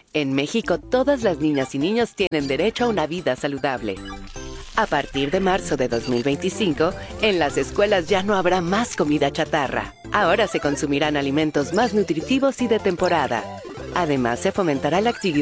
En México, todas las niñas y niños tienen derecho a una vida saludable. A partir de marzo de 2025, en las escuelas ya no habrá más comida chatarra. Ahora se consumirán alimentos más nutritivos y de temporada. Además, se fomentará la actividad